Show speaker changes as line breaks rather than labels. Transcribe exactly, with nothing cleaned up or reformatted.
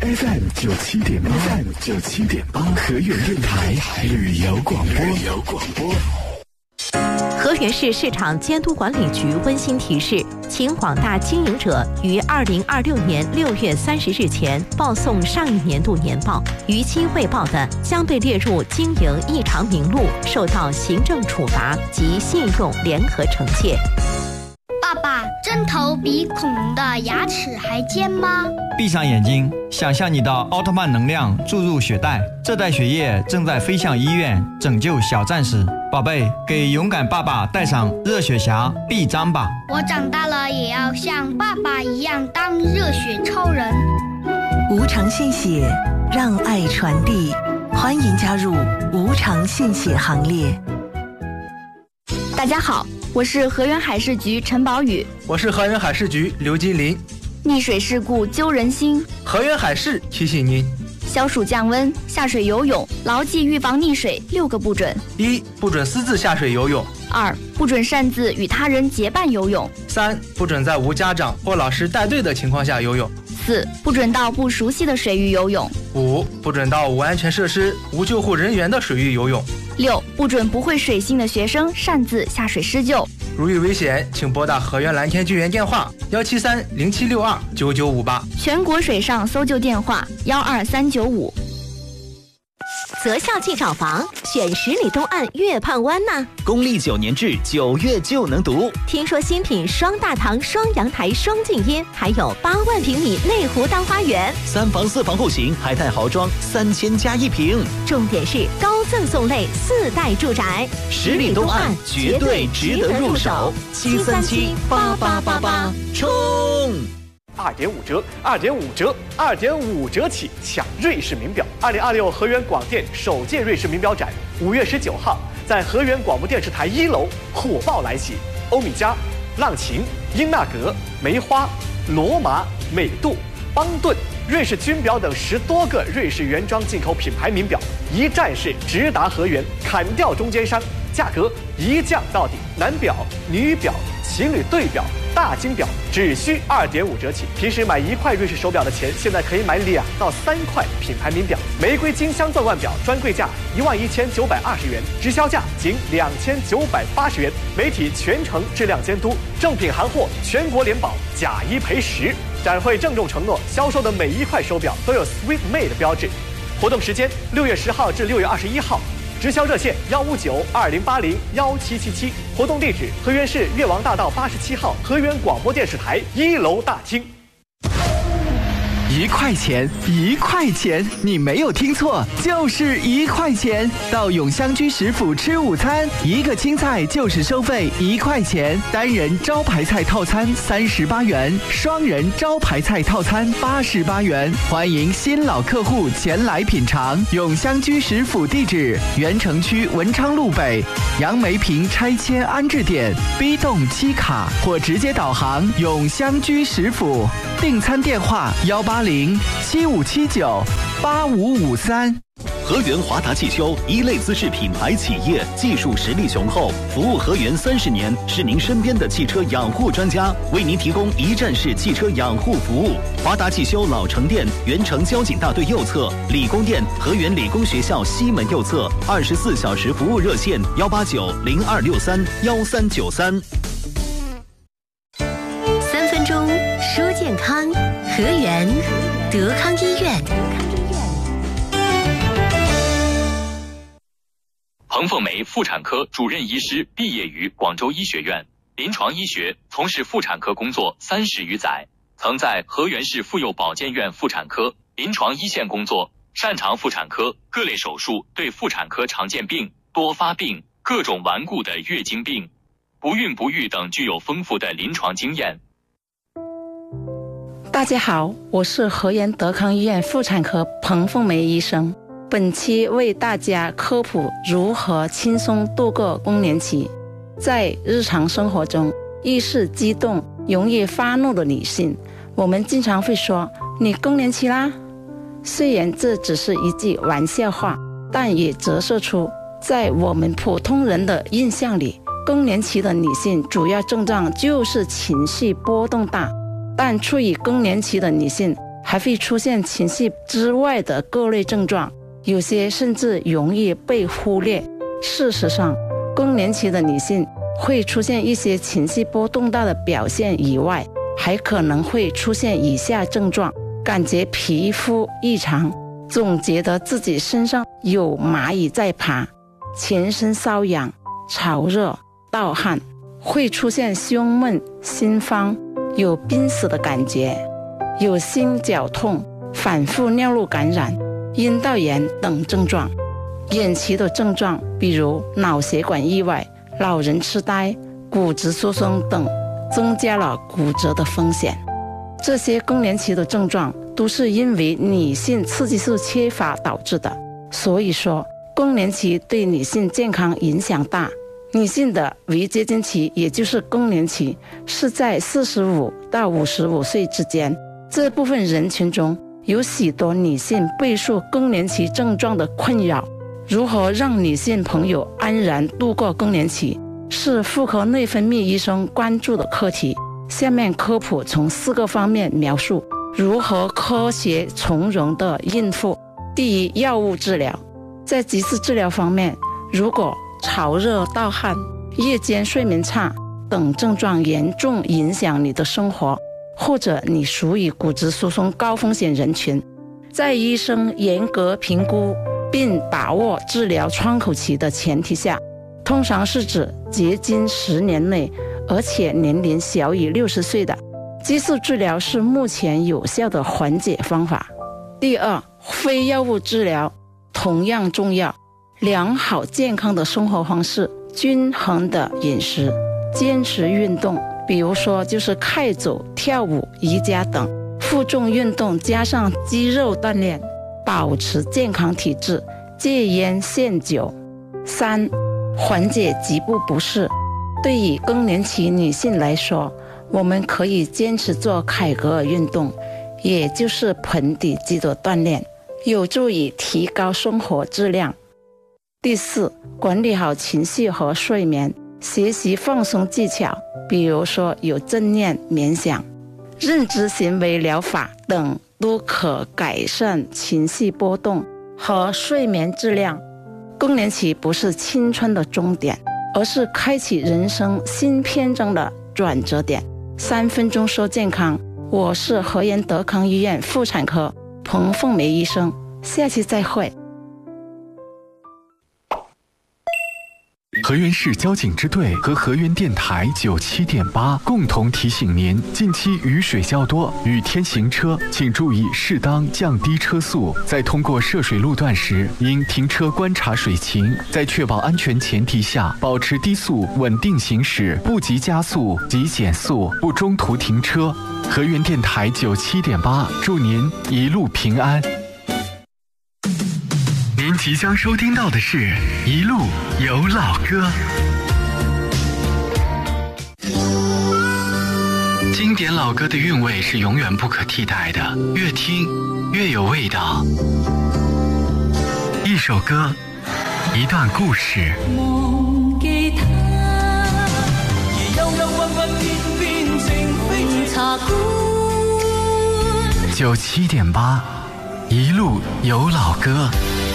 F M 九七点八 ，F M 九七点八，河源电台旅游广播。旅游广播。
河源市市场监督管理局温馨提示，请广大经营者于二零二六年六月三十日前报送上一年度年报，逾期未报的将被列入经营异常名录，受到行政处罚及信用联合惩戒。
爸爸，针头比恐龙的牙齿还尖吗？
闭上眼睛，想象你的奥特曼能量注入血袋，这袋血液正在飞向医院，拯救小战士。宝贝，给勇敢爸爸戴上热血侠臂章吧。
我长大了也要像爸爸一样当热血超人。
无偿献血，让爱传递，欢迎加入无偿献血行列。
大家好，我是河源海事局陈宝宇。
我是河源海事局刘金林。
溺水事故揪人心，
河源海事提醒您：
消暑降温，下水游泳，牢记预防溺水六个不准：
一、不准私自下水游泳；
二、不准擅自与他人结伴游泳；
三、不准在无家长或老师带队的情况下游泳；
四、不准到不熟悉的水域游泳；
五、不准到无安全设施、无救护人员的水域游泳；
六、不准不会水性的学生擅自下水施救。
如遇危险，请拨打河源蓝天救援电话幺七三零七六二九九五八，
全国水上搜救电话幺二三九五。
择校即找房，选十里东岸月畔湾呢。
公历九年制，九月就能读。
听说新品双大堂、双阳台、双静音，还有八万平米内湖当花园，
三房四房户型，海泰豪装，三千加一平。
重点是高赠送类四代住宅，
十里东岸绝对值得入手。七三七八八八八，冲！
二点五折，二点五折，二点五折起抢瑞士名表！二零二六河源广电首届瑞士名表展，五月十九号在河源广播电视台一楼火爆来袭，欧米茄、浪琴、英纳格、梅花、罗马、美度、邦顿、瑞士军表等十多个瑞士原装进口品牌名表，一站式直达河源，砍掉中间商，价格一降到底。男表、女表、情侣对表、大金表只需二点五折起。平时买一块瑞士手表的钱，现在可以买两到三块品牌名表。玫瑰金镶钻腕表专柜价一万一千九百二十元，直销价仅两千九百八十元。媒体全程质量监督，正品行货全国联保，假一赔十。展会郑重承诺，销售的每一块手表都有 Sweet Made 标志。活动时间六月十号至六月二十一号。直销热线幺五九二零八零幺七七七，活动地址河源市越王大道八十七号河源广播电视台一楼大厅。
一块钱，一块钱，你没有听错，就是一块钱。到永香居食府吃午餐，一个青菜就是收费一块钱。单人招牌菜套餐三十八元，双人招牌菜套餐八十八元。欢迎新老客户前来品尝。永香居食府地址：原城区文昌路北杨梅坪拆迁安置点 B 栋七卡，或直接导航永香居食府。订餐电话幺八零七五七九八五五三。
河源华达汽修一类资质品牌企业，技术实力雄厚，服务河源三十年，是您身边的汽车养护专家，为您提供一站式汽车养护服务。华达汽修老城店原城交警大队右侧，理工店河源理工学校西门右侧，二十四小时服务热线幺八九零二六三幺三九三。
三分钟说健康，河源德康医院。
彭凤梅妇产科主任医师毕业于广州医学院，临床医学，从事妇产科工作三十余载，曾在河源市妇幼保健院妇产科临床一线工作，擅长妇产科各类手术，对妇产科常见病、多发病、各种顽固的月经病、不孕不育等具有丰富的临床经验。
大家好，我是河源德康医院妇产科彭凤梅医生。本期为大家科普如何轻松度过更年期。在日常生活中，易是激动、容易发怒的女性，我们经常会说你更年期啦。虽然这只是一句玩笑话，但也折射出在我们普通人的印象里，更年期的女性主要症状就是情绪波动大。但处于更年期的女性还会出现情绪之外的各类症状，有些甚至容易被忽略。事实上，更年期的女性会出现一些情绪波动大的表现以外，还可能会出现以下症状：感觉皮肤异常，总觉得自己身上有蚂蚁在爬，全身瘙痒、潮热、盗汗，会出现胸闷、心慌，有濒死的感觉，有心绞痛、反复尿路感染、阴道炎等症状。远期的症状比如脑血管意外、老人痴呆、骨质疏松等，增加了骨折的风险。这些更年期的症状都是因为女性雌激素缺乏导致的，所以说更年期对女性健康影响大。女性的围绝经期，也就是更年期，是在四十五到五十五岁之间。这部分人群中有许多女性备受更年期症状的困扰。如何让女性朋友安然度过更年期，是妇科内分泌医生关注的课题。下面科普从四个方面描述如何科学从容的孕妇。第一，药物治疗。在激素治疗方面，如果潮热、盗汗、夜间睡眠差等症状严重影响你的生活，或者你属于骨质疏松高风险人群，在医生严格评估并把握治疗窗口期的前提下，通常是指绝经十年内，而且年龄小于六十岁的，激素治疗是目前有效的缓解方法。第二，非药物治疗同样重要。良好健康的生活方式、均衡的饮食、坚持运动，比如说就是快走、跳舞、瑜伽等，负重运动加上肌肉锻炼，保持健康体质，戒烟限酒。三，缓解局部不适。对于更年期女性来说，我们可以坚持做凯格尔运动，也就是盆底肌的锻炼，有助于提高生活质量。第四，管理好情绪和睡眠，学习放松技巧，比如说有正念、冥想、认知行为疗法等，都可改善情绪波动和睡眠质量。更年期不是青春的终点，而是开启人生新篇章的转折点。三分钟说健康，我是河源德康医院妇产科彭凤梅医生，下期再会。
河源市交警支队和河源电台九七点八共同提醒您：近期雨水较多，雨天行车请注意适当降低车速，在通过涉水路段时，应停车观察水情，在确保安全前提下，保持低速稳定行驶，不急加速及减速，不中途停车。河源电台九七点八，祝您一路平安。您即将收听到的是《一路有老歌》，经典老歌的韵味是永远不可替代的，越听越有味道。一首歌，一段故事。
忘記他，而憂憂鬱鬱偏偏情非茶館。
九七點八，一路有老歌。